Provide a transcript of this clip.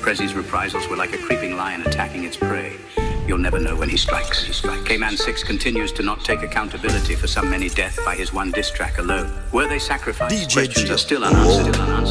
Prezi's reprisals were like a creeping lion attacking its prey. You'll never know when he strikes. K-Man 6 continues to not take accountability for some many deaths by his one diss track alone. Were they sacrificed? DJ Questions Gio. are still unanswered.